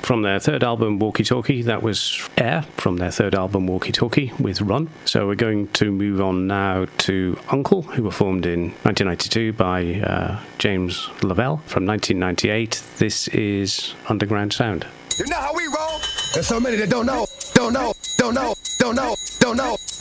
from their third album, Walkie Talkie. That was Air from their third album, Walkie Talkie, with Run. So we're going to move on now to Uncle, who were formed in 1992 by James Lavelle. From 1998, this is Underground Sound. You know how we roll? There's so many that don't know, don't know, don't know, don't know, don't know.